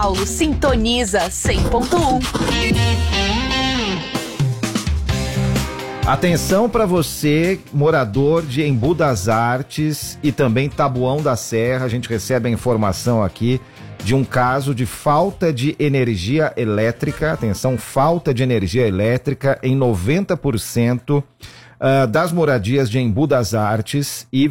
Paulo sintoniza 100.1. Atenção para você, morador de Embu das Artes e também Taboão da Serra. A gente recebe a informação aqui de um caso de falta de energia elétrica. Atenção, falta de energia elétrica em 90% das moradias de Embu das Artes e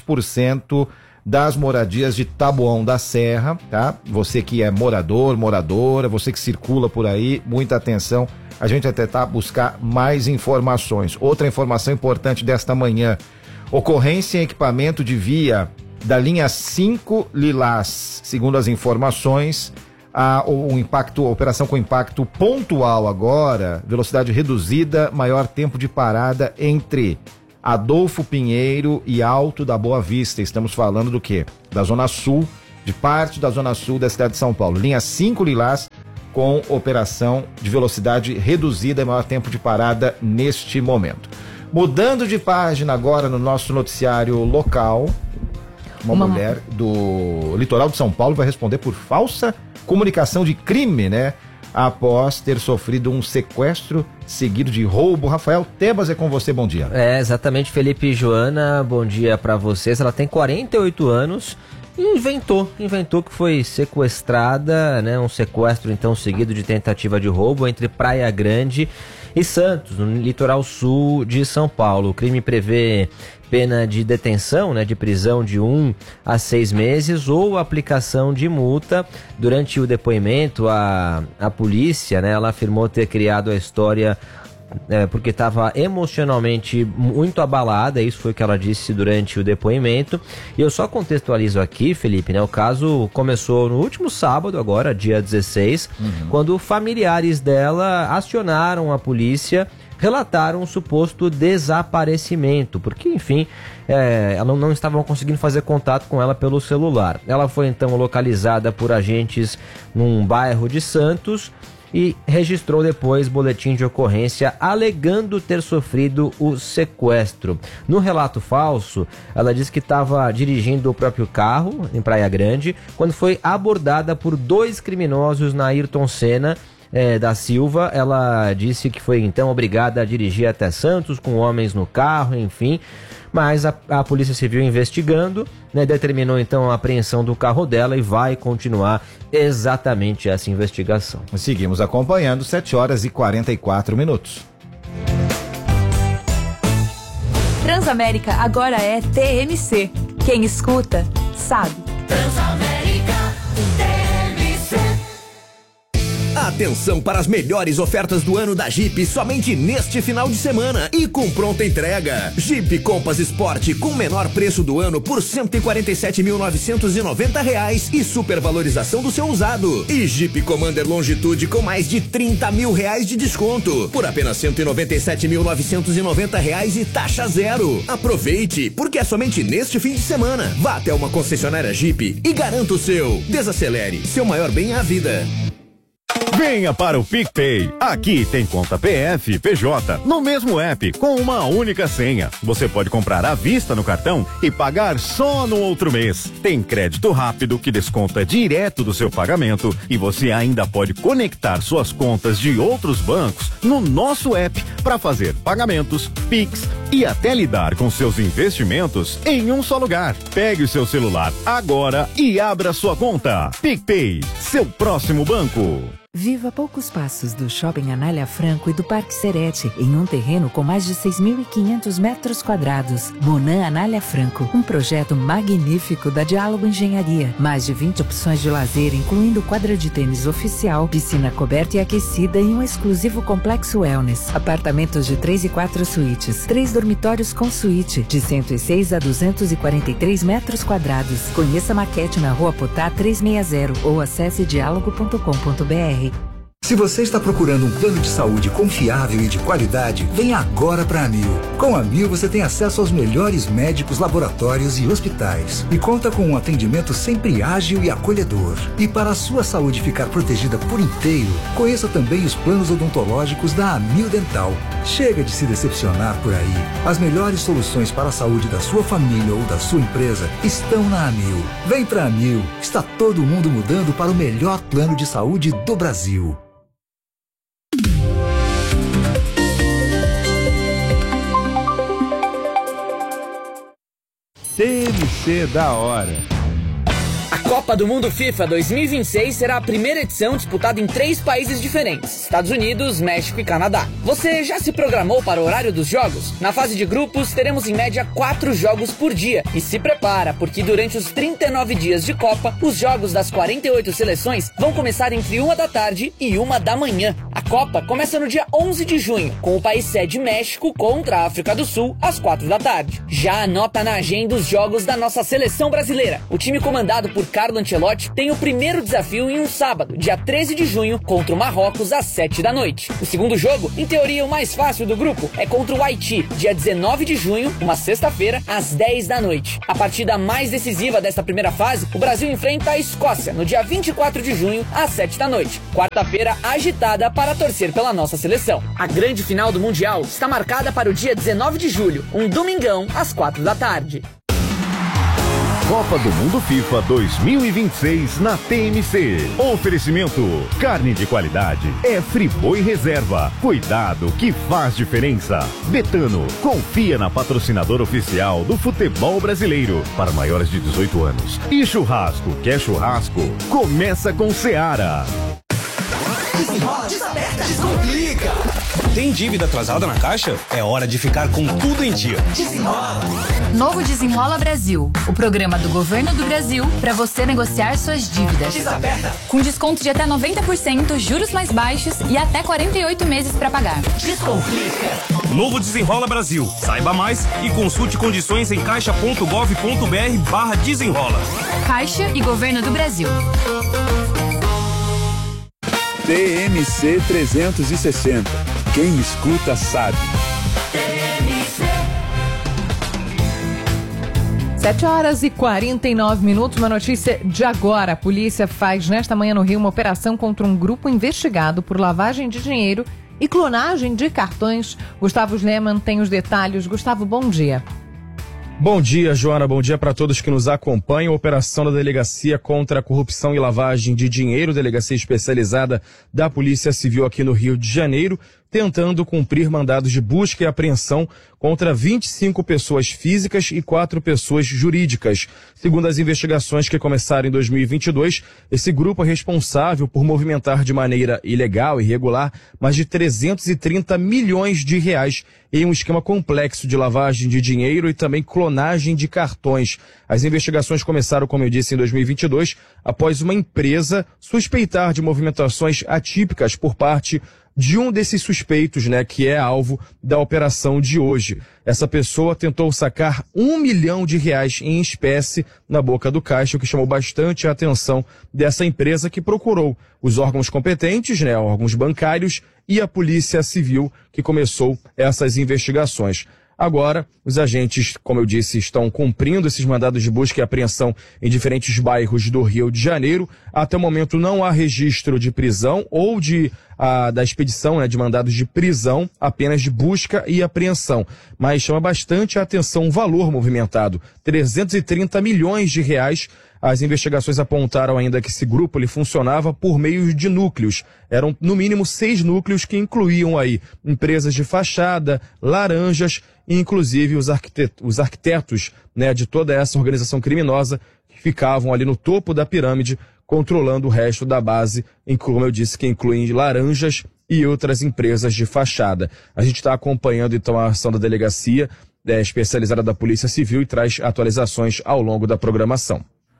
20% das moradias de Taboão da Serra, tá? Você que é morador, moradora, você que circula por aí, muita atenção. A gente vai tentar buscar mais informações. Outra informação importante desta manhã: ocorrência em equipamento de via da linha 5 Lilás. Segundo as informações, a operação com impacto pontual agora, velocidade reduzida, maior tempo de parada entre Adolfo Pinheiro e Alto da Boa Vista. Estamos falando do quê? Da Zona Sul, de parte da Zona Sul da cidade de São Paulo. Linha 5 Lilás, com operação de velocidade reduzida e maior tempo de parada neste momento. Mudando de página agora no nosso noticiário local, uma mulher do litoral de São Paulo vai responder por falsa comunicação de crime, né? Após ter sofrido um sequestro seguido de roubo. Rafael Tebas, é com você, bom dia. Exatamente, Felipe e Joana, bom dia para vocês. Ela tem 48 anos e inventou que foi sequestrada, né? Um sequestro então seguido de tentativa de roubo entre Praia Grande e Santos, no litoral sul de São Paulo. O crime prevê pena de detenção, né, de prisão de 1 a 6 meses ou aplicação de multa. Durante o depoimento, a polícia, né, ela afirmou ter criado a história porque estava emocionalmente muito abalada. Isso foi o que ela disse durante o depoimento. E eu só contextualizo aqui, Felipe, né? O caso começou no último sábado, agora, dia 16, quando familiares dela acionaram a polícia, relataram um suposto desaparecimento, porque, enfim, não estavam conseguindo fazer contato com ela pelo celular. Ela foi, então, localizada por agentes num bairro de Santos e registrou depois boletim de ocorrência alegando ter sofrido o sequestro. No relato falso, ela disse que estava dirigindo o próprio carro em Praia Grande quando foi abordada por 2 criminosos na Ayrton Senna da Silva. Ela disse que foi então obrigada a dirigir até Santos com homens no carro, enfim. Mas a Polícia Civil investigando, né, determinou então a apreensão do carro dela e vai continuar exatamente essa investigação. Seguimos acompanhando, 7h44. Transamérica agora é TMC. Quem escuta, sabe. Transamérica TMC. Atenção para as melhores ofertas do ano da Jeep somente neste final de semana e com pronta entrega. Jeep Compass Sport com menor preço do ano por R$ 147.990 e supervalorização do seu usado. E Jeep Commander Longitude com mais de R$30 mil de desconto por apenas R$ 197.990 e taxa zero. Aproveite, porque é somente neste fim de semana. Vá até uma concessionária Jeep e garanta o seu. Desacelere, seu maior bem é a vida. Venha para o PicPay. Aqui tem conta PF, PJ, no mesmo app, com uma única senha. Você pode comprar à vista no cartão e pagar só no outro mês. Tem crédito rápido que desconta direto do seu pagamento e você ainda pode conectar suas contas de outros bancos no nosso app para fazer pagamentos, Pix e até lidar com seus investimentos em um só lugar. Pegue o seu celular agora e abra sua conta. PicPay, seu próximo banco. Viva a poucos passos do Shopping Anália Franco e do Parque Serete, em um terreno com mais de 6.500 metros quadrados. Monan Anália Franco, um projeto magnífico da Diálogo Engenharia. Mais de 20 opções de lazer, incluindo quadra de tênis oficial, piscina coberta e aquecida e um exclusivo complexo wellness. Apartamentos de 3 e 4 suítes, 3 dormitórios com suíte, de 106 a 243 metros quadrados. Conheça a maquete na Rua Potá 360 ou acesse diálogo.com.br. Se você está procurando um plano de saúde confiável e de qualidade, venha agora para a Amil. Com a Amil você tem acesso aos melhores médicos, laboratórios e hospitais. E conta com um atendimento sempre ágil e acolhedor. E para a sua saúde ficar protegida por inteiro, conheça também os planos odontológicos da Amil Dental. Chega de se decepcionar por aí. As melhores soluções para a saúde da sua família ou da sua empresa estão na Amil. Vem para a Amil. Está todo mundo mudando para o melhor plano de saúde do Brasil. TMC da hora. A Copa do Mundo FIFA 2026 será a primeira edição disputada em 3 países diferentes: Estados Unidos, México e Canadá. Você já se programou para o horário dos jogos? Na fase de grupos, teremos em média 4 jogos por dia. E se prepara, porque durante os 39 dias de Copa, os jogos das 48 seleções vão começar entre 1 da tarde e 1 da manhã. A Copa começa no dia 11 de junho, com o país sede México contra a África do Sul, às 4 da tarde. Já anota na agenda os jogos da nossa seleção brasileira. O time comandado por Carlo Ancelotti tem o primeiro desafio em um sábado, dia 13 de junho, contra o Marrocos, às 7 da noite. O segundo jogo, em teoria o mais fácil do grupo, é contra o Haiti, dia 19 de junho, uma sexta-feira, às 10 da noite. A partida mais decisiva desta primeira fase, o Brasil enfrenta a Escócia, no dia 24 de junho, às 7 da noite. Quarta-feira agitada para torcer pela nossa seleção. A grande final do Mundial está marcada para o dia 19 de julho, um domingão, às 4 da tarde. Copa do Mundo FIFA 2026 na TMC. Oferecimento: carne de qualidade é Friboi Reserva. Cuidado que faz diferença. Betano, confia na patrocinadora oficial do futebol brasileiro para maiores de 18 anos. E churrasco, quer churrasco? Começa com Seara. Desenrola, desaperta, descomplica. Tem dívida atrasada na Caixa? É hora de ficar com tudo em dia. Desenrola. Novo Desenrola Brasil, o programa do Governo do Brasil para você negociar suas dívidas. Desaperta. Com desconto de até 90%, juros mais baixos e até 48 meses para pagar. Descomplica. Novo Desenrola Brasil. Saiba mais e consulte condições em caixa.gov.br/desenrola. Caixa e Governo do Brasil. TMC 360. Quem escuta sabe. 7h49, uma notícia de agora. A polícia faz nesta manhã no Rio uma operação contra um grupo investigado por lavagem de dinheiro e clonagem de cartões. Gustavo Sleman tem os detalhes. Gustavo, bom dia. Bom dia, Joana. Bom dia para todos que nos acompanham. A operação da Delegacia contra a Corrupção e Lavagem de Dinheiro, delegacia especializada da Polícia Civil aqui no Rio de Janeiro, tentando cumprir mandados de busca e apreensão contra 25 pessoas físicas e 4 pessoas jurídicas. Segundo as investigações que começaram em 2022, esse grupo é responsável por movimentar de maneira ilegal e irregular mais de 330 milhões de reais em um esquema complexo de lavagem de dinheiro e também clonagem de cartões. As investigações começaram, como eu disse, em 2022, após uma empresa suspeitar de movimentações atípicas por parte de um desses suspeitos, que é alvo da operação de hoje. Essa pessoa tentou sacar R$1 milhão em espécie na boca do caixa, o que chamou bastante a atenção dessa empresa, que procurou os órgãos competentes, órgãos bancários, e a Polícia Civil, que começou essas investigações. Agora, os agentes, como eu disse, estão cumprindo esses mandados de busca e apreensão em diferentes bairros do Rio de Janeiro. Até o momento não há registro de prisão ou da expedição, de mandados de prisão, apenas de busca e apreensão. Mas chama bastante a atenção o valor movimentado, 330 milhões de reais. As investigações apontaram ainda que esse grupo ele funcionava por meio de núcleos. Eram, no mínimo, 6 núcleos que incluíam aí empresas de fachada, laranjas e, inclusive, os arquitetos de toda essa organização criminosa que ficavam ali no topo da pirâmide, controlando o resto da base, como eu disse, que incluem laranjas e outras empresas de fachada. A gente está acompanhando, então, a ação da delegacia especializada da Polícia Civil e traz atualizações ao longo da programação.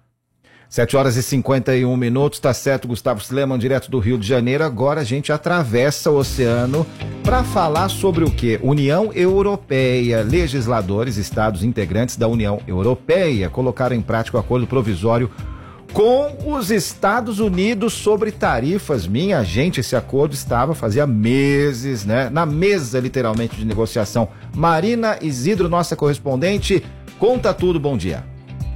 7h51, tá certo, Gustavo Sleman, direto do Rio de Janeiro. Agora a gente atravessa o oceano para falar sobre o quê? União Europeia. Legisladores, estados integrantes da União Europeia, colocaram em prática o acordo provisório com os Estados Unidos sobre tarifas. Minha gente, esse acordo fazia meses, né? Na mesa, literalmente, de negociação. Marina Isidro, nossa correspondente, conta tudo, bom dia.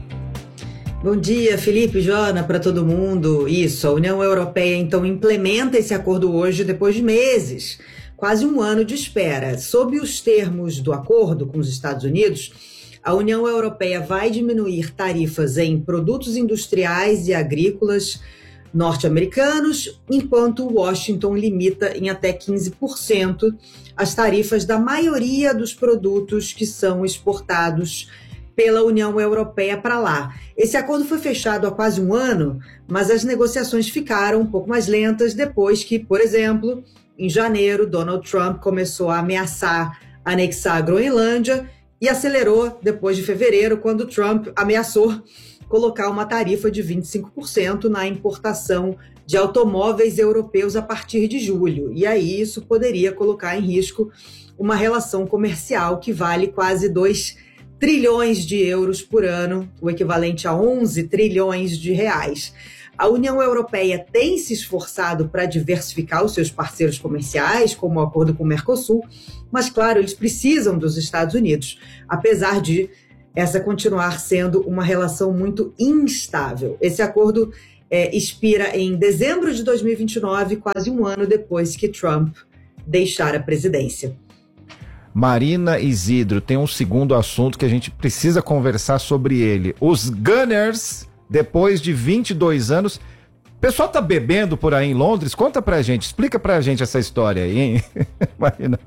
Bom dia, Felipe, Joana, para todo mundo. Isso, a União Europeia, então, implementa esse acordo hoje, depois de meses, quase um ano de espera. Sob os termos do acordo com os Estados Unidos, a União Europeia vai diminuir tarifas em produtos industriais e agrícolas norte-americanos, enquanto Washington limita em até 15% as tarifas da maioria dos produtos que são exportados pela União Europeia para lá. Esse acordo foi fechado há quase um ano, mas as negociações ficaram um pouco mais lentas depois que, por exemplo, em janeiro, Donald Trump começou a ameaçar anexar a Groenlândia e acelerou depois de fevereiro, quando Trump ameaçou colocar uma tarifa de 25% na importação de automóveis europeus a partir de julho. E aí isso poderia colocar em risco uma relação comercial que vale quase 2 trilhões de euros por ano, o equivalente a 11 trilhões de reais. A União Europeia tem se esforçado para diversificar os seus parceiros comerciais, como o acordo com o Mercosul, mas, claro, eles precisam dos Estados Unidos, apesar de essa continuar sendo uma relação muito instável. Esse acordo expira em dezembro de 2029, quase um ano depois que Trump deixar a presidência. Marina Isidro, tem um segundo assunto que a gente precisa conversar sobre ele. Os Gunners, depois de 22 anos... O pessoal tá bebendo por aí em Londres? Conta pra gente, explica pra gente essa história aí, hein, Marina?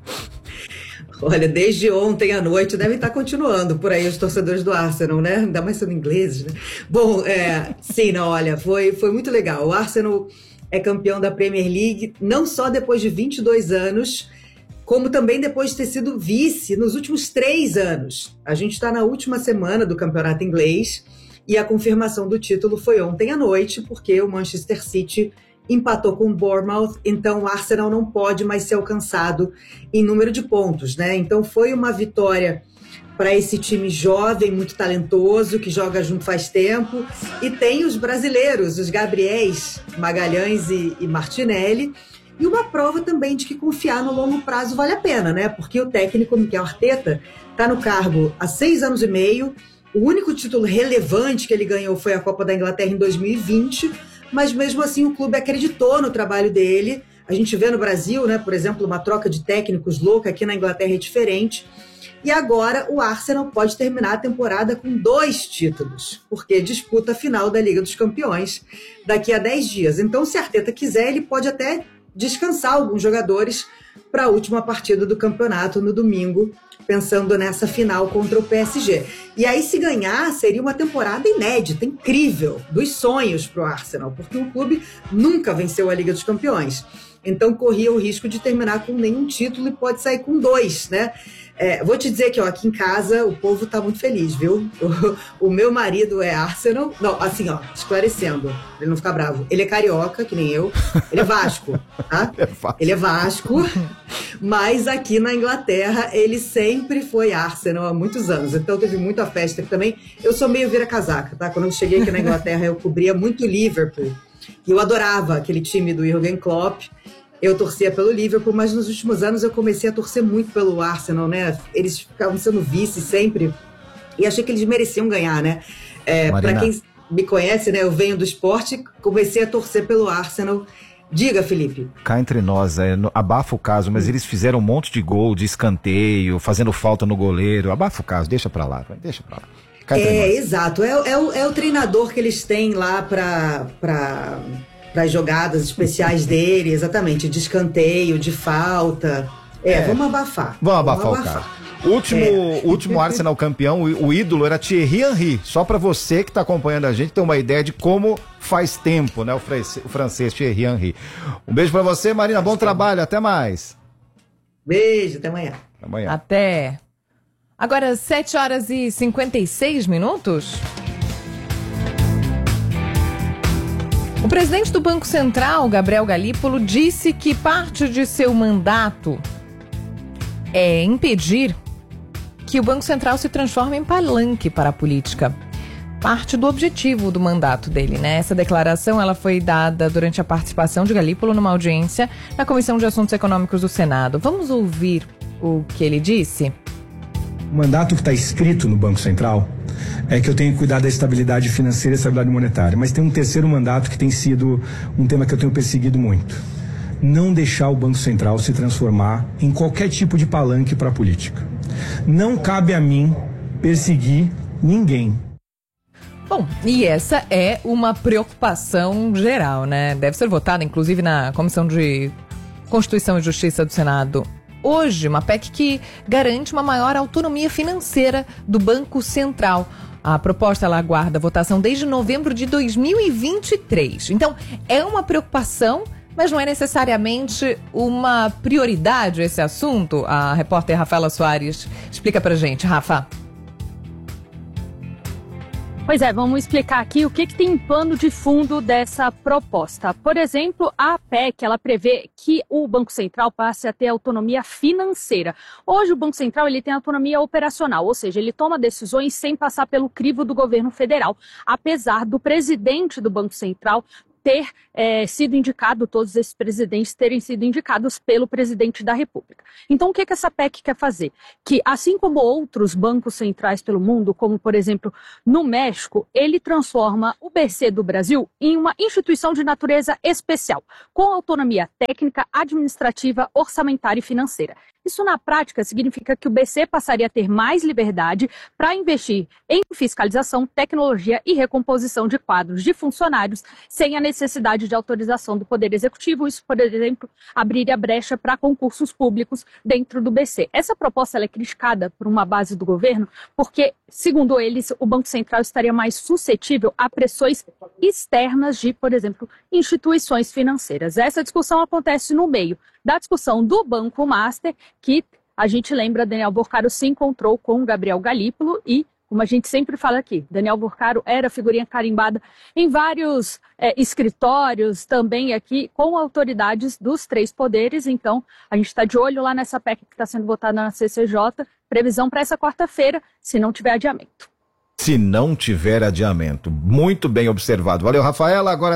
Olha, desde ontem à noite devem estar continuando por aí os torcedores do Arsenal, né? Ainda mais sendo ingleses, né? Bom, sim, não, olha, foi muito legal. O Arsenal é campeão da Premier League, não só depois de 22 anos, como também depois de ter sido vice nos últimos 3 anos. A gente está na última semana do campeonato inglês e a confirmação do título foi ontem à noite, porque o Manchester City empatou com o Bournemouth, então o Arsenal não pode mais ser alcançado em número de pontos, né? Então foi uma vitória para esse time jovem, muito talentoso, que joga junto faz tempo, e tem os brasileiros, os Gabriéis, Magalhães e Martinelli, e uma prova também de que confiar no longo prazo vale a pena, né? Porque o técnico Mikel Arteta está no cargo há 6 anos e meio. O único título relevante que ele ganhou foi a Copa da Inglaterra em 2020, mas mesmo assim o clube acreditou no trabalho dele. A gente vê no Brasil, né, por exemplo, uma troca de técnicos louca, aqui na Inglaterra é diferente. E agora o Arsenal pode terminar a temporada com 2 títulos, porque disputa a final da Liga dos Campeões daqui a 10 dias. Então, se Arteta quiser, ele pode até descansar alguns jogadores para a última partida do campeonato no domingo, pensando nessa final contra o PSG. E aí, se ganhar, seria uma temporada inédita, incrível, dos sonhos para o Arsenal, porque o clube nunca venceu a Liga dos Campeões. Então, corria o risco de terminar com nenhum título e pode sair com 2, né? Vou te dizer que, ó, aqui em casa o povo tá muito feliz, viu? O meu marido é Arsenal. Não, assim, ó, esclarecendo, pra ele não ficar bravo. Ele é carioca, que nem eu. Ele é Vasco, tá? Ele é Vasco, mas aqui na Inglaterra ele sempre foi Arsenal há muitos anos. Então teve muita festa aqui também. Eu sou meio vira-casaca, tá? Quando eu cheguei aqui na Inglaterra eu cobria muito Liverpool. E eu adorava aquele time do Jürgen Klopp. Eu torcia pelo Liverpool, mas nos últimos anos eu comecei a torcer muito pelo Arsenal, né? Eles ficavam sendo vice sempre e achei que eles mereciam ganhar, né? Para quem me conhece, né? Eu venho do esporte, comecei a torcer pelo Arsenal. Diga, Felipe. Cá entre nós, abafa o caso, mas eles fizeram um monte de gol, de escanteio, fazendo falta no goleiro. Abafa o caso, deixa pra lá, deixa pra lá. Exato. É o treinador que eles têm lá para as jogadas especiais dele, exatamente, de escanteio, de falta. Vamos abafar. Vamos abafar o caso. O último Arsenal campeão, o ídolo era Thierry Henry. Só para você que está acompanhando a gente ter uma ideia de como faz tempo, né, o francês Thierry Henry. Um beijo para você, Marina, bom trabalho, até mais. Beijo, até amanhã. Até. Agora, 7h56. O presidente do Banco Central, Gabriel Galípolo, disse que parte de seu mandato é impedir que o Banco Central se transforme em palanque para a política. parte do objetivo do mandato dele, né? Essa declaração ela foi dada durante a participação de Galípolo numa audiência na Comissão de Assuntos Econômicos do Senado. Vamos ouvir o que ele disse? O mandato que está escrito no Banco Central é que eu tenho que cuidar da estabilidade financeira e estabilidade monetária. Mas tem um terceiro mandato que tem sido um tema que eu tenho perseguido muito. Não deixar o Banco Central se transformar em qualquer tipo de palanque para a política. Não cabe a mim perseguir ninguém. Bom, e essa é uma preocupação geral, né? Deve ser votada, inclusive, na Comissão de Constituição e Justiça do Senado hoje, uma PEC que garante uma maior autonomia financeira do Banco Central. A proposta ela aguarda votação desde novembro de 2023. Então, é uma preocupação, mas não é necessariamente uma prioridade esse assunto. A repórter Rafaela Soares explica pra gente. Rafa. Pois é, vamos explicar aqui o que tem em pano de fundo dessa proposta. Por exemplo, a PEC, ela prevê que o Banco Central passe a ter autonomia financeira. Hoje o Banco Central ele tem autonomia operacional, ou seja, ele toma decisões sem passar pelo crivo do governo federal, apesar do presidente do Banco Central ter sido indicado, todos esses presidentes terem sido indicados pelo presidente da República. Então, o que essa PEC quer fazer? Que, assim como outros bancos centrais pelo mundo, como, por exemplo, no México, ele transforma o BC do Brasil em uma instituição de natureza especial, com autonomia técnica, administrativa, orçamentária e financeira. Isso, na prática, significa que o BC passaria a ter mais liberdade para investir em fiscalização, tecnologia e recomposição de quadros de funcionários, sem a necessidade de autorização do Poder Executivo. Isso, por exemplo, abriria brecha para concursos públicos dentro do BC. Essa proposta ela é criticada por uma base do governo porque, segundo eles, o Banco Central estaria mais suscetível a pressões externas de, por exemplo, instituições financeiras. Essa discussão acontece no meio da discussão do Banco Master, que a gente lembra, Daniel Borcaro se encontrou com Gabriel Galípolo e, como a gente sempre fala aqui, Daniel Borcaro era figurinha carimbada em vários escritórios, também aqui com autoridades dos três poderes. Então, a gente está de olho lá nessa PEC que está sendo votada na CCJ, previsão para essa quarta-feira, se não tiver adiamento. Se não tiver adiamento. Muito bem observado. Valeu, Rafaela. Agora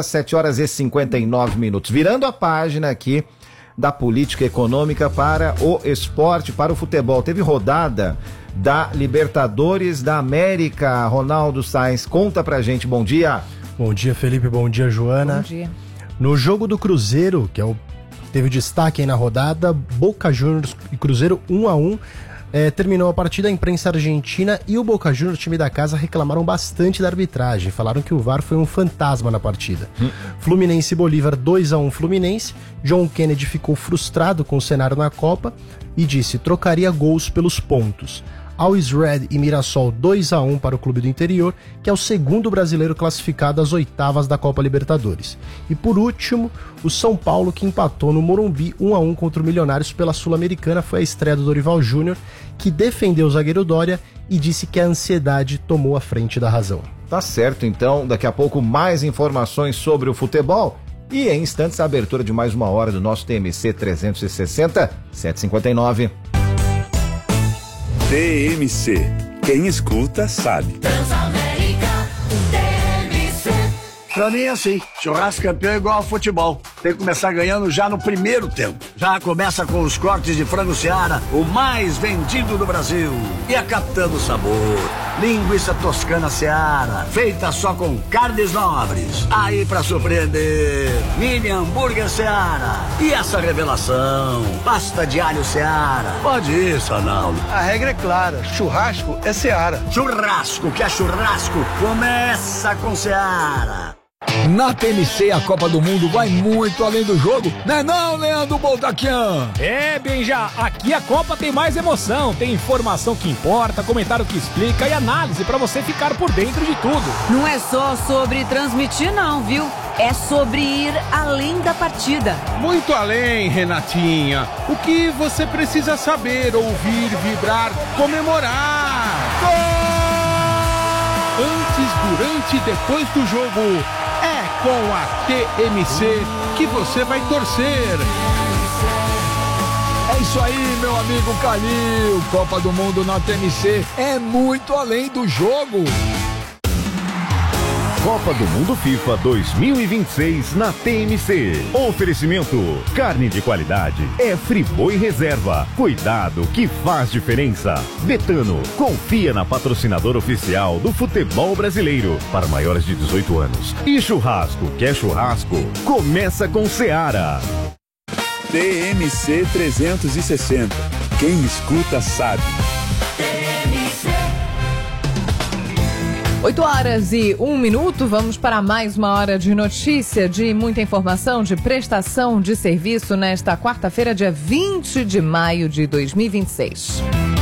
7h59. Virando a página aqui da política econômica para o esporte, para o futebol. Teve rodada da Libertadores da América. Ronaldo Sainz, conta pra gente. Bom dia. Bom dia, Felipe. Bom dia, Joana. Bom dia. No jogo do Cruzeiro, que teve destaque aí na rodada, Boca Juniors e Cruzeiro 1-1. Terminou a partida, a imprensa argentina e o Boca Juniors, time da casa, reclamaram bastante da arbitragem. Falaram que o VAR foi um fantasma na partida. Fluminense e Bolívar 2-1 Fluminense. John Kennedy ficou frustrado com o cenário na Copa e disse trocaria gols pelos pontos. Always Red e Mirassol 2-1 para o Clube do Interior, que é o segundo brasileiro classificado às oitavas da Copa Libertadores. E por último, o São Paulo, que empatou no Morumbi 1-1 contra o Milionários pela Sul-Americana. Foi a estreia do Dorival Júnior, que defendeu o zagueiro Dória e disse que a ansiedade tomou a frente da razão. Tá certo, então, daqui a pouco mais informações sobre o futebol. E em instantes a abertura de mais uma hora do nosso TMC 360, 7h59. TMC. Quem escuta sabe. Transamérica, TMC. Pra mim é assim, churrasco campeão é igual ao futebol. Tem que começar ganhando já no primeiro tempo. Já começa com os cortes de frango Seara, o mais vendido do Brasil. E a Capitã do Sabor, linguiça toscana Seara, feita só com carnes nobres. Aí pra surpreender, mini hambúrguer Seara. E essa revelação, pasta de alho Seara. Pode ir, Sanaldo. A regra é clara, churrasco é Seara. Churrasco que é churrasco, começa com Seara. Na TMC, a Copa do Mundo vai muito além do jogo, né não, Leandro Boltaquian? É, Benja, aqui a Copa tem mais emoção, tem informação que importa, comentário que explica e análise pra você ficar por dentro de tudo. Não é só sobre transmitir não, viu? É sobre ir além da partida. Muito além, Renatinha. O que você precisa saber, ouvir, vibrar, comemorar. Gol! Antes, durante e depois do jogo, é com a TMC que você vai torcer. É isso aí, meu amigo Calil. Copa do Mundo na TMC é muito além do jogo. Copa do Mundo FIFA 2026 na TMC. Oferecimento: carne de qualidade é Friboi Reserva. Cuidado que faz diferença. Betano, confia na patrocinadora oficial do futebol brasileiro para maiores de 18 anos. E churrasco, quer churrasco? Começa com Seara. TMC 360. Quem escuta sabe. 8h01, vamos para mais uma hora de notícia, de muita informação, de prestação de serviço nesta quarta-feira, dia 20 de maio de 2026.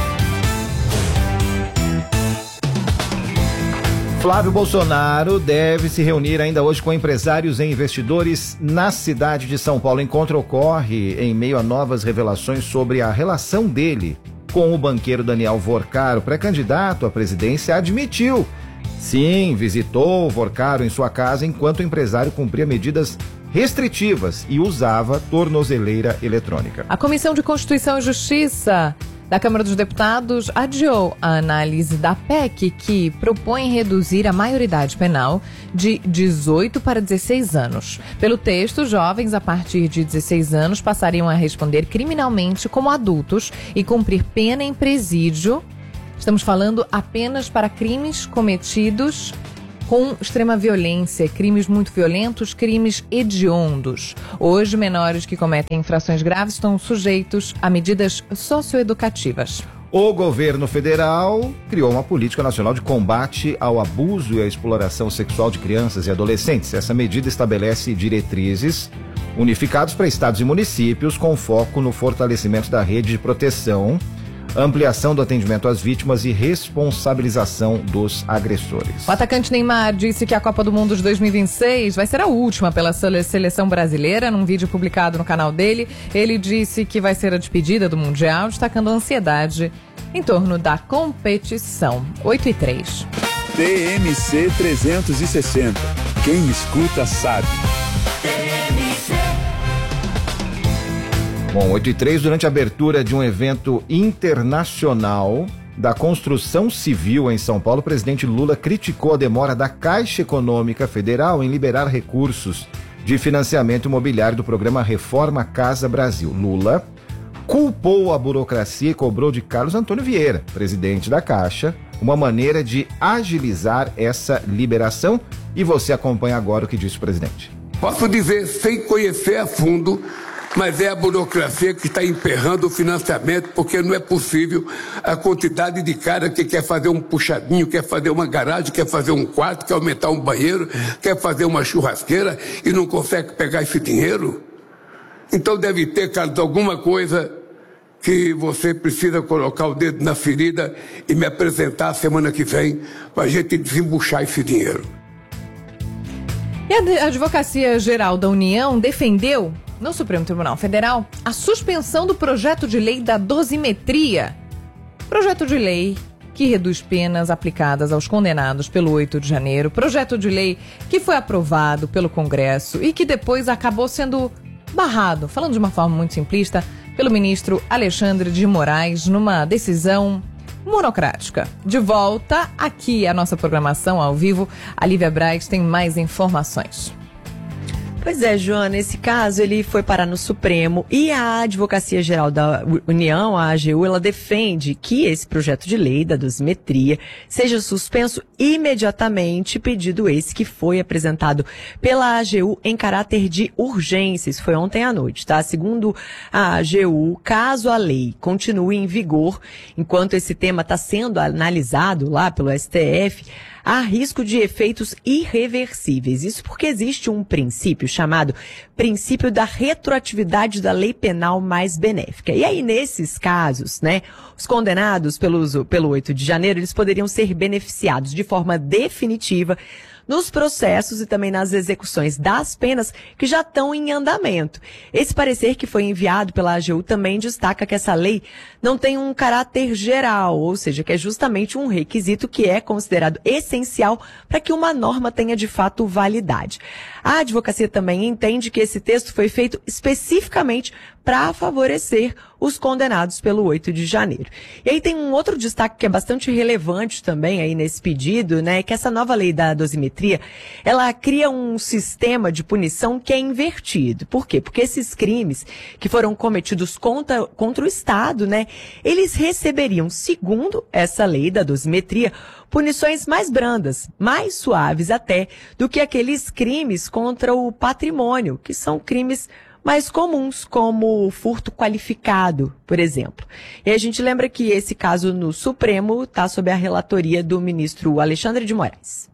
Flávio Bolsonaro deve se reunir ainda hoje com empresários e investidores na cidade de São Paulo. O encontro ocorre em meio a novas revelações sobre a relação dele com o banqueiro Daniel Vorcaro. Pré-candidato à presidência admitiu, sim, visitou Vorcaro em sua casa enquanto o empresário cumpria medidas restritivas e usava tornozeleira eletrônica. A Comissão de Constituição e Justiça da Câmara dos Deputados adiou a análise da PEC que propõe reduzir a maioridade penal de 18 para 16 anos. Pelo texto, jovens a partir de 16 anos passariam a responder criminalmente como adultos e cumprir pena em presídio. Estamos falando apenas para crimes cometidos com extrema violência, crimes muito violentos, crimes hediondos. Hoje, menores que cometem infrações graves estão sujeitos a medidas socioeducativas. O governo federal criou uma política nacional de combate ao abuso e à exploração sexual de crianças e adolescentes. Essa medida estabelece diretrizes unificadas para estados e municípios com foco no fortalecimento da rede de proteção, ampliação do atendimento às vítimas e responsabilização dos agressores. O atacante Neymar disse que a Copa do Mundo de 2026 vai ser a última pela seleção brasileira. Num vídeo publicado no canal dele, ele disse que vai ser a despedida do Mundial, destacando a ansiedade em torno da competição. 8h03. TMC 360. Quem escuta sabe. Bom, 8h03, durante a abertura de um evento internacional da construção civil em São Paulo, o presidente Lula criticou a demora da Caixa Econômica Federal em liberar recursos de financiamento imobiliário do programa Reforma Casa Brasil. Lula culpou a burocracia e cobrou de Carlos Antônio Vieira, presidente da Caixa, uma maneira de agilizar essa liberação. E você acompanha agora o que disse o presidente. Posso dizer, sem conhecer a fundo, mas é a burocracia que está emperrando o financiamento, porque não é possível a quantidade de cara que quer fazer um puxadinho, quer fazer uma garagem, quer fazer um quarto, quer aumentar um banheiro, quer fazer uma churrasqueira e não consegue pegar esse dinheiro. Então deve ter, Carlos, alguma coisa que você precisa colocar o dedo na ferida e me apresentar semana que vem para a gente desembuchar esse dinheiro. E a Advocacia Geral da União defendeu no Supremo Tribunal Federal a suspensão do projeto de lei da dosimetria. Projeto de lei que reduz penas aplicadas aos condenados pelo 8 de janeiro. Projeto de lei que foi aprovado pelo Congresso e que depois acabou sendo barrado, falando de uma forma muito simplista, pelo ministro Alexandre de Moraes numa decisão monocrática. De volta aqui à nossa programação ao vivo, a Lívia Braz tem mais informações. Pois é, Joana, esse caso ele foi parar no Supremo e a Advocacia Geral da União, a AGU, ela defende que esse projeto de lei da dosimetria seja suspenso imediatamente, pedido esse que foi apresentado pela AGU em caráter de urgência. Isso foi ontem à noite, tá? Segundo a AGU, caso a lei continue em vigor, enquanto esse tema está sendo analisado lá pelo STF, há risco de efeitos irreversíveis. Isso porque existe um princípio chamado princípio da retroatividade da lei penal mais benéfica. E aí, nesses casos, né, os condenados pelo 8 de janeiro, eles poderiam ser beneficiados de forma definitiva nos processos e também nas execuções das penas que já estão em andamento. Esse parecer que foi enviado pela AGU também destaca que essa lei não tem um caráter geral, ou seja, que é justamente um requisito que é considerado essencial para que uma norma tenha de fato validade. A advocacia também entende que esse texto foi feito especificamente para favorecer os condenados pelo 8 de janeiro. E aí tem um outro destaque que é bastante relevante também aí nesse pedido, né, que essa nova lei da dosimetria, ela cria um sistema de punição que é invertido. Por quê? Porque esses crimes que foram cometidos contra o Estado, né, eles receberiam, segundo essa lei da dosimetria, punições mais brandas, mais suaves até, do que aqueles crimes contra o patrimônio, que são crimes mais comuns, como furto qualificado, por exemplo. E a gente lembra que esse caso no Supremo está sob a relatoria do ministro Alexandre de Moraes.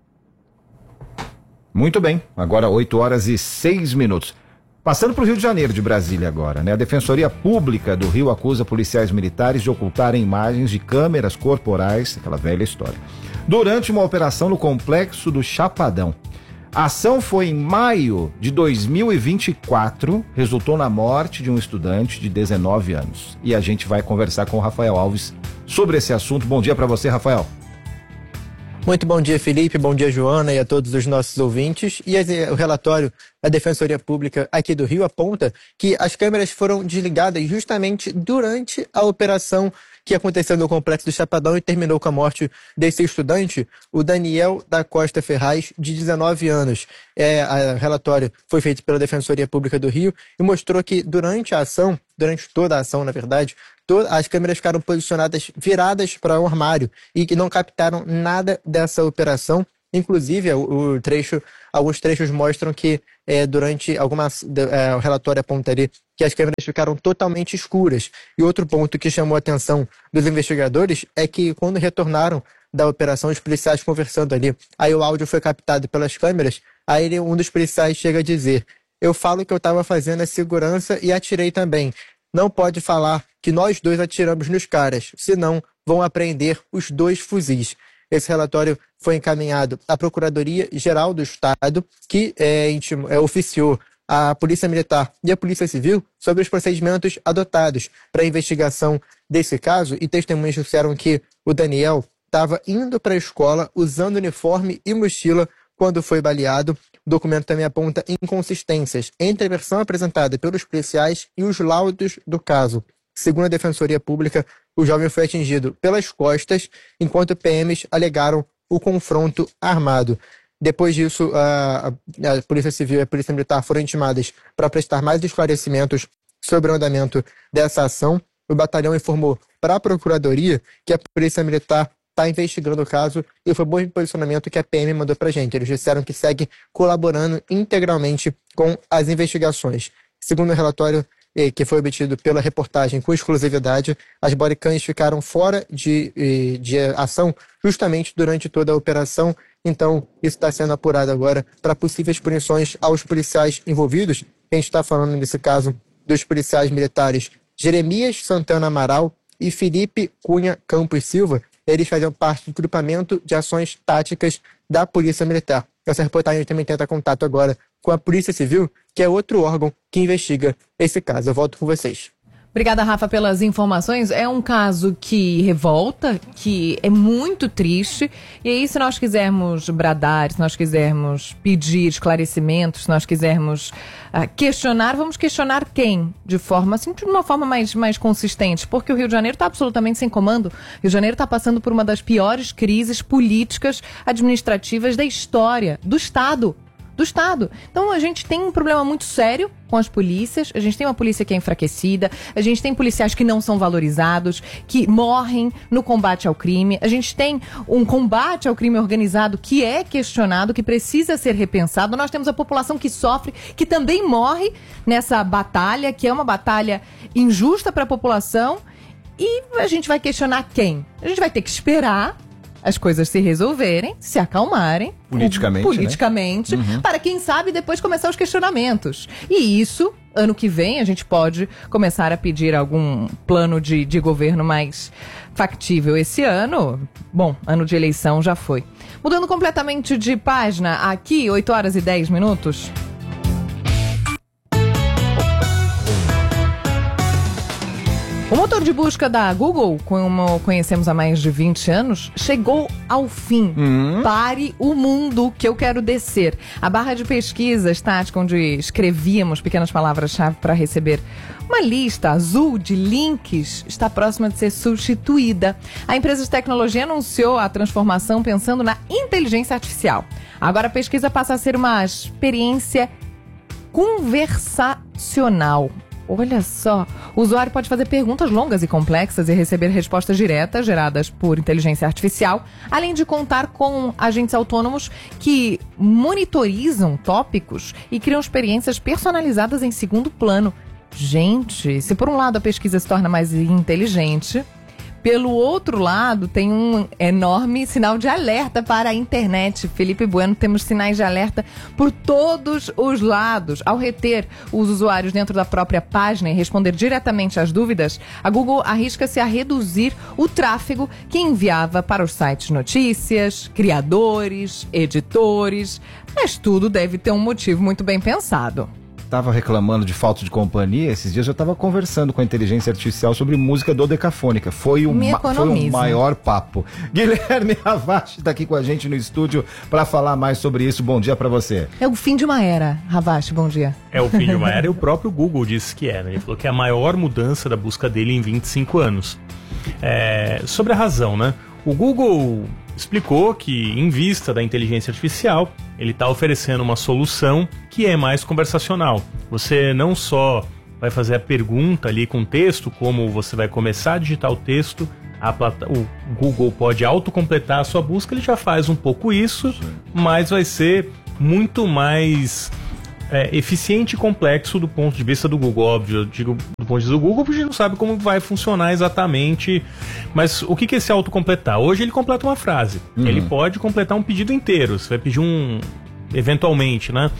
Muito bem, agora 8h06. Passando para o Rio de Janeiro, de Brasília agora, né? A Defensoria Pública do Rio acusa policiais militares de ocultarem imagens de câmeras corporais, aquela velha história, durante uma operação no complexo do Chapadão. A ação foi em maio de 2024, resultou na morte de um estudante de 19 anos. E a gente vai conversar com o Rafael Alves sobre esse assunto. Bom dia para você, Rafael. Muito bom dia, Felipe, bom dia, Joana, e a todos os nossos ouvintes. E o relatório da Defensoria Pública aqui do Rio aponta que as câmeras foram desligadas justamente durante a operação que aconteceu no Complexo do Chapadão e terminou com a morte desse estudante, o Daniel da Costa Ferraz, de 19 anos. O relatório foi feito pela Defensoria Pública do Rio e mostrou que durante toda a ação, na verdade, as câmeras ficaram posicionadas, viradas para o armário e que não captaram nada dessa operação. Inclusive, alguns trechos mostram que o relatório aponta ali que as câmeras ficaram totalmente escuras. E outro ponto que chamou a atenção dos investigadores é que quando retornaram da operação, os policiais conversando ali, aí o áudio foi captado pelas câmeras, aí um dos policiais chega a dizer: eu falo que eu estava fazendo a segurança e atirei também. Não pode falar que nós dois atiramos nos caras, senão vão apreender os 2 fuzis. Esse relatório foi encaminhado à Procuradoria-Geral do Estado, que oficiou a Polícia Militar e a Polícia Civil sobre os procedimentos adotados para a investigação desse caso, e testemunhas disseram que o Daniel estava indo para a escola usando uniforme e mochila quando foi baleado. O documento também aponta inconsistências entre a versão apresentada pelos policiais e os laudos do caso. Segundo a Defensoria Pública, o jovem foi atingido pelas costas, enquanto PMs alegaram o confronto armado. Depois disso, a Polícia Civil e a Polícia Militar foram intimadas para prestar mais esclarecimentos sobre o andamento dessa ação. O batalhão informou para a Procuradoria que a Polícia Militar está investigando o caso e foi bom posicionamento que a PM mandou para a gente. Eles disseram que segue colaborando integralmente com as investigações. Segundo o relatório que foi obtido pela reportagem com exclusividade, as bodycams ficaram fora de ação justamente durante toda a operação. Então, isso está sendo apurado agora para possíveis punições aos policiais envolvidos. A gente está falando, nesse caso, dos policiais militares Jeremias Santana Amaral e Felipe Cunha Campos Silva. Eles faziam parte do grupamento de ações táticas da Polícia Militar. Essa reportagem também tenta contato agora com a Polícia Civil, que é outro órgão que investiga esse caso. Eu volto com vocês. Obrigada, Rafa, pelas informações. É um caso que revolta, que é muito triste. E aí, se nós quisermos bradar, se nós quisermos pedir esclarecimentos, se nós quisermos questionar, vamos questionar quem? De uma forma mais consistente. Porque o Rio de Janeiro está absolutamente sem comando. O Rio de Janeiro está passando por uma das piores crises políticas, administrativas da história do Estado. Então a gente tem um problema muito sério com as polícias, a gente tem uma polícia que é enfraquecida, a gente tem policiais que não são valorizados, que morrem no combate ao crime, a gente tem um combate ao crime organizado que é questionado, que precisa ser repensado, nós temos a população que sofre, que também morre nessa batalha, que é uma batalha injusta para a população, e a gente vai questionar quem? A gente vai ter que esperar as coisas se resolverem, se acalmarem politicamente, né? Para quem sabe depois começar os questionamentos. E isso, ano que vem, a gente pode começar a pedir algum plano de governo mais factível. Esse ano, ano de eleição já foi. Mudando completamente de página, aqui, 8h10. O motor de busca da Google, como conhecemos há mais de 20 anos, chegou ao fim. Pare o mundo que eu quero descer. A barra de pesquisa estática onde escrevíamos pequenas palavras-chave para receber uma lista azul de links está próxima de ser substituída. A empresa de tecnologia anunciou a transformação pensando na inteligência artificial. Agora a pesquisa passa a ser uma experiência conversacional. Olha só, o usuário pode fazer perguntas longas e complexas e receber respostas diretas geradas por inteligência artificial, além de contar com agentes autônomos que monitorizam tópicos e criam experiências personalizadas em segundo plano. Gente, se por um lado a pesquisa se torna mais inteligente, pelo outro lado tem um enorme sinal de alerta para a internet. Felipe Bueno, temos sinais de alerta por todos os lados. Ao reter os usuários dentro da própria página e responder diretamente às dúvidas, a Google arrisca-se a reduzir o tráfego que enviava para os sites notícias, criadores, editores. Mas tudo deve ter um motivo muito bem pensado. Estava reclamando de falta de companhia, esses dias eu estava conversando com a inteligência artificial sobre música dodecafônica. Foi um maior papo. Guilherme Ravache está aqui com a gente no estúdio para falar mais sobre isso. Bom dia para você. É o fim de uma era. Ravache, bom dia. É o fim de uma era e o próprio Google disse que é, né? Ele falou que é a maior mudança da busca dele em 25 anos. Sobre a razão, né? O Google explicou que, em vista da inteligência artificial, ele está oferecendo uma solução que é mais conversacional. Você não só vai fazer a pergunta ali com texto, como você vai começar a digitar o texto, o Google pode autocompletar a sua busca, ele já faz um pouco isso, mas vai ser muito mais eficiente e complexo do ponto de vista do Google. Óbvio, eu digo do ponto de vista do Google, porque a gente não sabe como vai funcionar exatamente. Mas o que é esse autocompletar? Hoje ele completa uma frase. Ele pode completar um pedido inteiro. Você vai pedir eventualmente, né?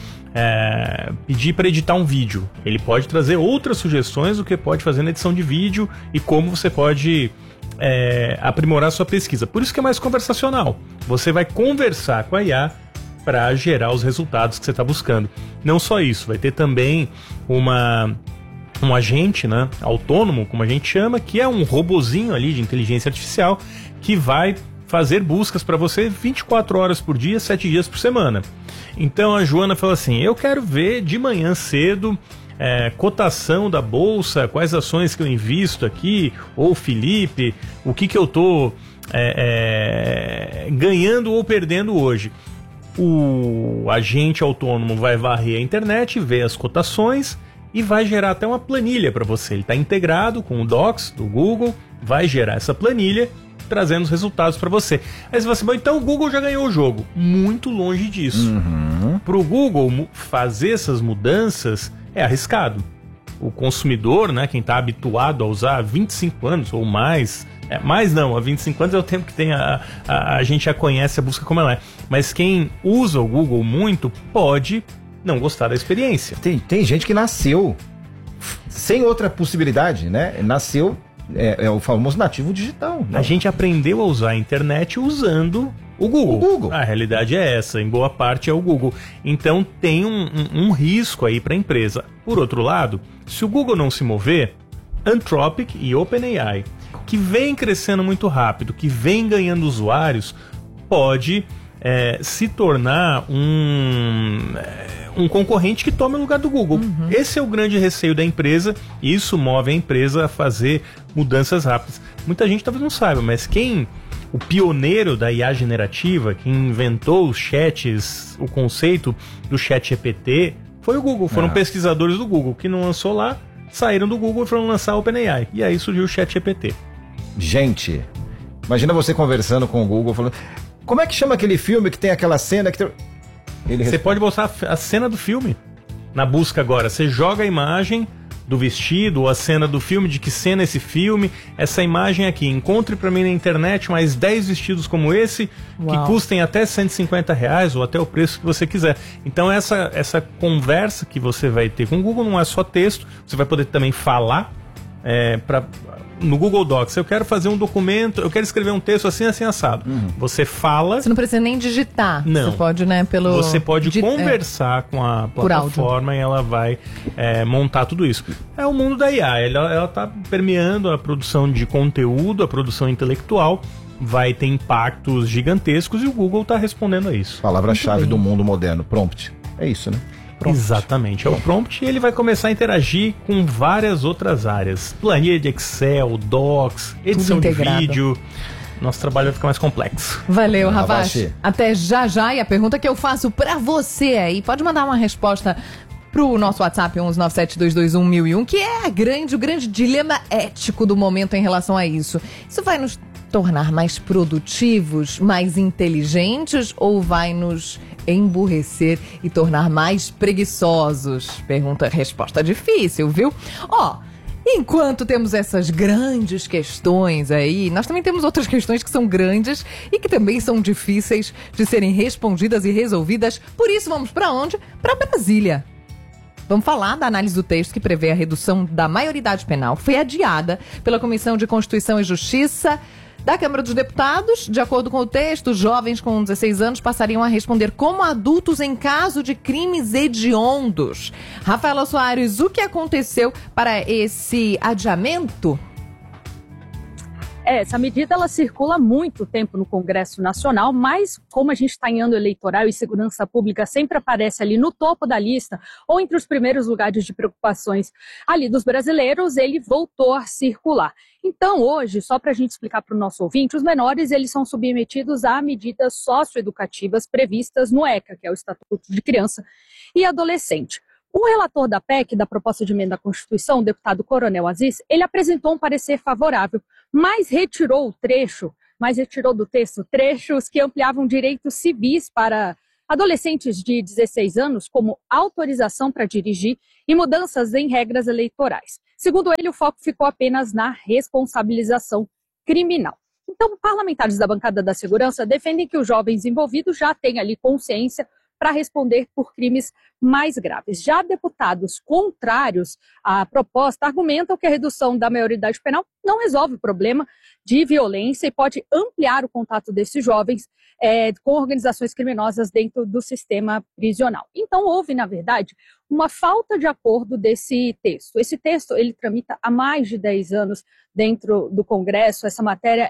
Pedir para editar um vídeo. Ele pode trazer outras sugestões do que pode fazer na edição de vídeo e como você pode aprimorar sua pesquisa. Por isso que é mais conversacional. Você vai conversar com a IA para gerar os resultados que você está buscando. Não só isso, vai ter também um agente, né, autônomo, como a gente chama, que é um robozinho ali de inteligência artificial que vai fazer buscas para você 24 horas por dia, 7 dias por semana. Então a Joana falou assim, eu quero ver de manhã cedo cotação da bolsa, quais ações que eu invisto aqui, ou Felipe, o que eu estou ganhando ou perdendo hoje. O agente autônomo vai varrer a internet, ver as cotações e vai gerar até uma planilha para você. Ele está integrado com o Docs do Google, vai gerar essa planilha, trazendo os resultados para você. Aí você fala assim, bom, então o Google já ganhou o jogo. Muito longe disso. Para o Google fazer essas mudanças é arriscado. O consumidor, né, quem está habituado a usar há 25 anos ou mais... mais não, há 25 anos é o tempo que tem a gente já conhece a busca como ela é. Mas quem usa o Google muito pode não gostar da experiência. Tem gente que nasceu sem outra possibilidade, né? Nasceu, é o famoso nativo digital. Né? A gente aprendeu a usar a internet usando o Google. A realidade é essa, em boa parte é o Google. Então tem um risco aí para a empresa. Por outro lado, se o Google não se mover, Anthropic e OpenAI, que vem crescendo muito rápido, que vem ganhando usuários, pode se tornar um concorrente que tome o lugar do Google. Esse é o grande receio da empresa e isso move a empresa a fazer mudanças rápidas. Muita gente talvez não saiba, mas o pioneiro da IA generativa, quem inventou os chats, o conceito do chat GPT, foi o Google. Foram pesquisadores do Google que não lançou lá, saíram do Google e foram lançar o OpenAI. E aí surgiu o chat GPT. Gente, imagina você conversando com o Google, falando, como é que chama aquele filme que tem aquela cena que... Você pode botar a cena do filme na busca agora. Você joga a imagem do vestido ou a cena do filme, de que cena é esse filme, essa imagem aqui. Encontre para mim na internet mais 10 vestidos como esse, que custem até R$150 ou até o preço que você quiser. Então essa conversa que você vai ter com o Google não é só texto, você vai poder também falar para no Google Docs, eu quero fazer um documento, eu quero escrever um texto assim, assim, assado. Você fala... Você não precisa nem digitar. Não. Você pode, né, pelo... Você pode conversar com a plataforma e ela vai montar tudo isso. É o mundo da IA, ela tá permeando a produção de conteúdo, a produção intelectual, vai ter impactos gigantescos e o Google tá respondendo a isso. Palavra-chave do mundo moderno, prompt. É isso, né? Prompt. Exatamente, é o prompt e ele vai começar a interagir com várias outras áreas. Planilha de Excel, Docs, edição de vídeo. Nosso trabalho vai ficar mais complexo. Valeu, Ravache. Até já já. E a pergunta que eu faço pra você aí, pode mandar uma resposta pro nosso WhatsApp 11972211001, que é o grande dilema ético do momento em relação a isso. Isso vai nos tornar mais produtivos, mais inteligentes ou vai nos emburrecer e tornar mais preguiçosos? Resposta difícil, viu? Enquanto temos essas grandes questões aí, nós também temos outras questões que são grandes e que também são difíceis de serem respondidas e resolvidas. Por isso, vamos para onde? Para Brasília. Vamos falar da análise do texto que prevê a redução da maioridade penal. Foi adiada pela Comissão de Constituição e Justiça da Câmara dos Deputados. De acordo com o texto, jovens com 16 anos passariam a responder como adultos em caso de crimes hediondos. Rafaela Soares, o que aconteceu para esse adiamento? Essa medida ela circula há muito tempo no Congresso Nacional, mas como a gente está em ano eleitoral e segurança pública sempre aparece ali no topo da lista ou entre os primeiros lugares de preocupações ali dos brasileiros, ele voltou a circular. Então hoje, só para a gente explicar para o nosso ouvinte, os menores eles são submetidos a medidas socioeducativas previstas no ECA, que é o Estatuto de Criança e Adolescente. O relator da PEC, da proposta de emenda à Constituição, o deputado Coronel Aziz, ele apresentou um parecer favorável, mas retirou do texto trechos que ampliavam direitos civis para adolescentes de 16 anos, como autorização para dirigir e mudanças em regras eleitorais. Segundo ele, o foco ficou apenas na responsabilização criminal. Então, parlamentares da bancada da segurança defendem que os jovens envolvidos já têm ali consciência para responder por crimes mais graves. Já deputados contrários à proposta argumentam que a redução da maioridade penal não resolve o problema de violência e pode ampliar o contato desses jovens com organizações criminosas dentro do sistema prisional. Então, houve, na verdade, uma falta de acordo desse texto. Esse texto, ele tramita há mais de 10 anos dentro do Congresso. Essa matéria,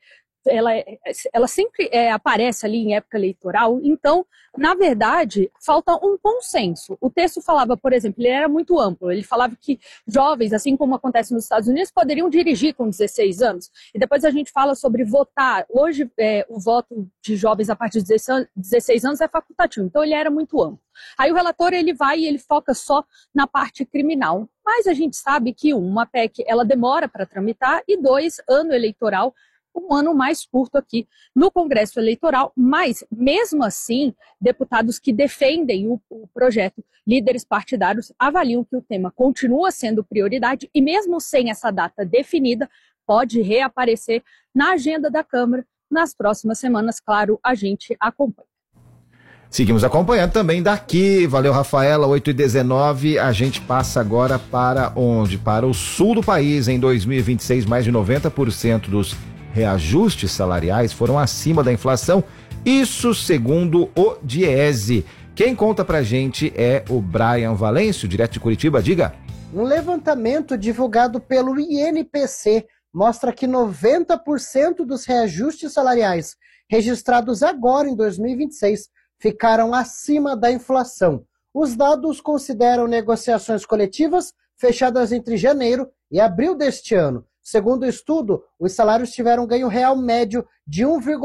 ela sempre aparece ali em época eleitoral, então, na verdade, falta um consenso. O texto falava, por exemplo, ele era muito amplo, ele falava que jovens, assim como acontece nos Estados Unidos, poderiam dirigir com 16 anos, e depois a gente fala sobre votar. Hoje, o voto de jovens a partir de 16 anos é facultativo, então ele era muito amplo. Aí o relator, ele vai e ele foca só na parte criminal, mas a gente sabe que uma PEC, ela demora para tramitar, e 2, ano eleitoral, um ano mais curto aqui no Congresso Eleitoral, mas mesmo assim, deputados que defendem o projeto, líderes partidários, avaliam que o tema continua sendo prioridade e mesmo sem essa data definida, pode reaparecer na agenda da Câmara nas próximas semanas. Claro, a gente acompanha. Seguimos acompanhando também daqui. Valeu, Rafaela, 8h19. A gente passa agora para onde? Para o sul do país. Em 2026, mais de 90% dos reajustes salariais foram acima da inflação, isso segundo o Diese. Quem conta pra gente é o Brian Valêncio, direto de Curitiba. Diga. Um levantamento divulgado pelo INPC mostra que 90% dos reajustes salariais registrados agora em 2026 ficaram acima da inflação. Os dados consideram negociações coletivas fechadas entre janeiro e abril deste ano. Segundo o estudo, os salários tiveram ganho real médio de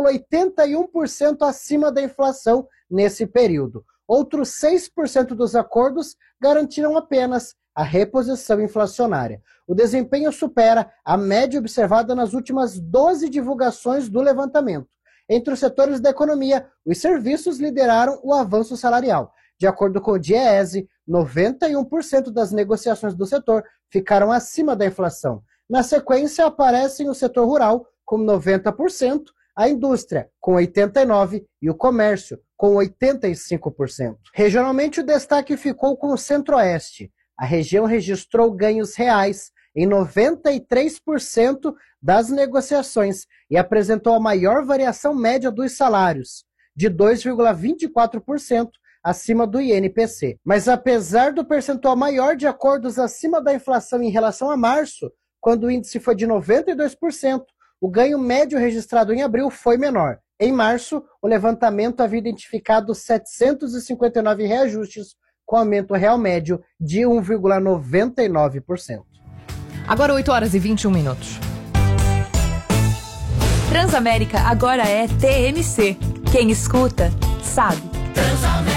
1,81% acima da inflação nesse período. Outros 6% dos acordos garantiram apenas a reposição inflacionária. O desempenho supera a média observada nas últimas 12 divulgações do levantamento. Entre os setores da economia, os serviços lideraram o avanço salarial. De acordo com o Diese, 91% das negociações do setor ficaram acima da inflação. Na sequência, aparecem o setor rural, com 90%, a indústria, com 89% e o comércio, com 85%. Regionalmente, o destaque ficou com o Centro-Oeste. A região registrou ganhos reais em 93% das negociações e apresentou a maior variação média dos salários, de 2,24% acima do INPC. Mas apesar do percentual maior de acordos acima da inflação em relação a março, quando o índice foi de 92%, o ganho médio registrado em abril foi menor. Em março, o levantamento havia identificado 759 reajustes, com aumento real médio de 1,99%. Agora 8h21. Transamérica agora é TMC. Quem escuta, sabe.